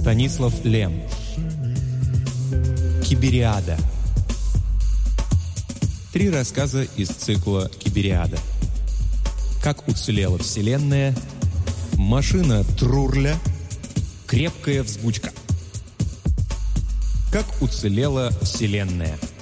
Станислав Лем. Кибериада. 3 рассказа из цикла «Кибериада». Как уцелела Вселенная, машина Трурля, крепкая взбучка. Как уцелела Вселенная.